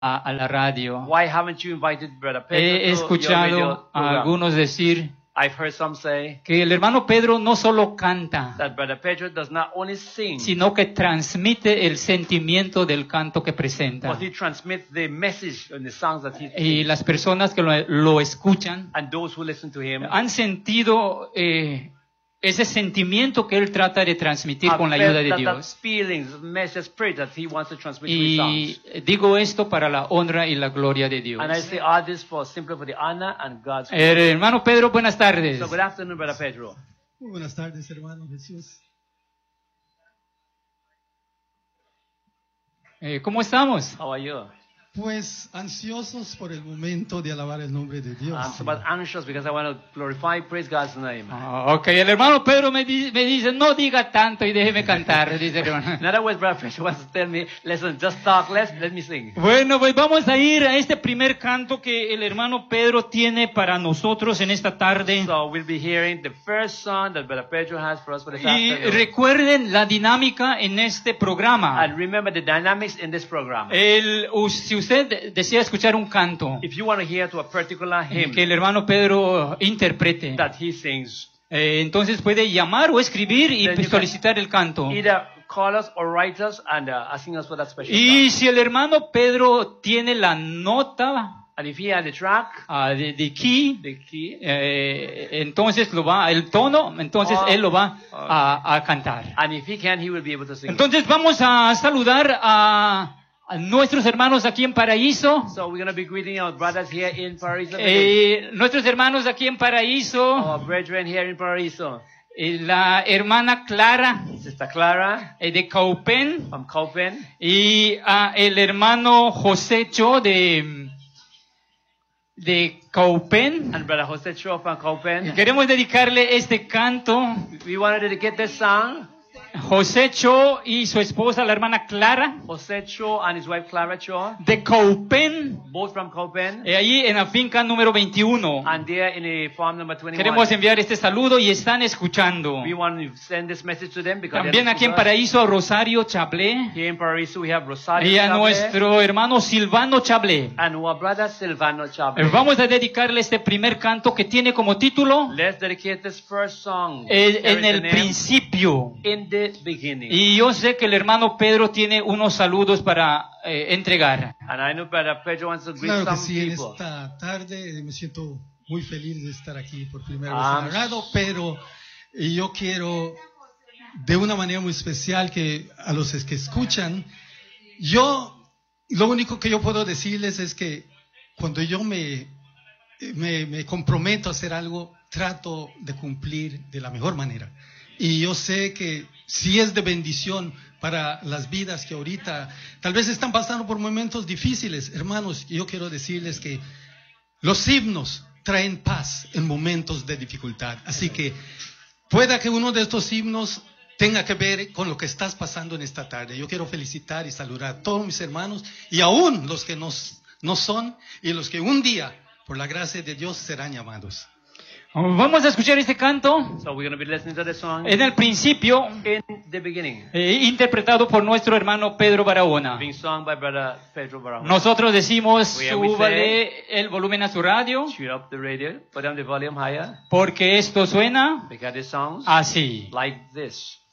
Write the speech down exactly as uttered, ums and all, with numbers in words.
a, a la radio. Why haven't you invited Brother Pedro He to your radio escuchado a program? algunos decir I've heard some say que el hermano Pedro no solo canta, that Brother Pedro does not only sing, sino que transmite el sentimiento del canto que presenta. but he transmits the message in the songs that he Y sings. las personas que lo, lo escuchan And those who listen to him han sentido eh, ese sentimiento que él trata de transmitir have con la felt ayuda de that, that Dios. feelings, message, spirit that he wants to transmit through his Y songs. digo esto para la honra y la gloria de Dios. And I say all this for simply for the honor and God's Eh, glory. hermano Pedro, buenas tardes. So good afternoon, Brother Pedro. Muy buenas tardes, hermano Jesús. Eh, ¿Cómo estamos? How are you? Pues ansiosos por el momento de alabar el nombre de Dios. I'm somewhat anxious because I want to glorify, praise God's name. Ah, ok, el hermano Pedro me, di- me dice, no diga tanto y déjeme cantar, dice el hermano. In other words, Brother Pedro wants to tell me, listen, just talk less, let me sing. Bueno, pues vamos a ir a este primer canto que el hermano Pedro tiene para nosotros en esta tarde. So we'll be hearing the first song that Brother Pedro has for us for this Y afternoon. recuerden la dinámica en este programa. And remember the dynamics in this program. El, us- si usted desea escuchar un canto If you want to hear to a particular hymn que el hermano Pedro interprete, that he sings, eh, entonces puede llamar o escribir y Then you can solicitar el canto. either call us or write us and uh, asking us for that special Y song. si el hermano Pedro tiene la nota And if he had the track, ah, de, de key, the key, eh, entonces lo va, el tono, entonces Oh, él lo va oh. a, a cantar. and if he can, he will be able to sing. Entonces vamos a saludar a, a nuestros hermanos aquí en Paraíso, So we're going to be greeting our brothers here in Paraiso, eh, nuestros hermanos aquí en Paraíso, our brethren here in Paraiso. eh, la hermana Clara Sister Clara eh, de Caupen from Copen, y a el hermano José Cho de, de Caupen. and Brother Jose Cho from Copen. Queremos dedicarle este canto. We want to dedicate this song, José Cho y su esposa, la hermana Clara, Jose Cho and his wife Clara Cho, de Caupen, both from Copen, eh, allí en la finca número veintiuno. and they're in the farm number twenty-one. Queremos enviar este saludo y están escuchando. We want to send this message to them because También they're aquí en listening to us. Paraíso a Rosario Chablé Here in Paraiso we have Rosario y a Chablé nuestro hermano Silvano Chablé. and our brother Silvano Eh, Chablé. Vamos a dedicarle este primer canto que tiene como título Let's dedicate this first song. eh, Here En is the el name, principio. In the beginning. Y yo sé que el hermano Pedro tiene unos saludos para eh, entregar. And I know Brother Pedro wants to greet Claro que some sí, en people. esta tarde me siento muy feliz de estar aquí por primera vez Ah. en la radio, pero eh, yo quiero de una manera muy especial que a los que escuchan, yo lo único que yo puedo decirles es que cuando yo me, me, me comprometo a hacer algo, trato de cumplir de la mejor manera. Y yo sé que si es de bendición para las vidas que ahorita tal vez están pasando por momentos difíciles, hermanos, yo quiero decirles que los himnos traen paz en momentos de dificultad. Así que pueda que uno de estos himnos tenga que ver con lo que estás pasando en esta tarde. Yo quiero felicitar y saludar a todos mis hermanos y aún los que nos, no son y los que un día, por la gracia de Dios, serán llamados. Vamos a escuchar este canto So we're going to be listening to the song en el principio, In the Beginning, eh, interpretado por nuestro hermano Pedro Barahona. being sung by Brother Pedro Barahona. Nosotros decimos, We- we súbale el volumen a su radio, Tune up the radio, put down the volume higher, porque esto suena because it sounds así. like this.